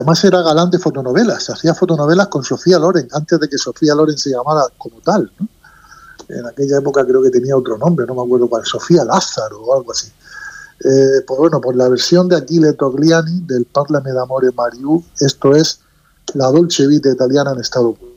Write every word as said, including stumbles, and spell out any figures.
Además era galán de fotonovelas, hacía fotonovelas con Sofía Loren, antes de que Sofía Loren se llamara como tal, ¿no? En aquella época creo que tenía otro nombre, no me acuerdo cuál, Sofía Lázaro o algo así. Eh, pues bueno, por la versión de Achille Togliani del Parlami d'amore Mariù, esto es la Dolce Vita italiana en estado puro.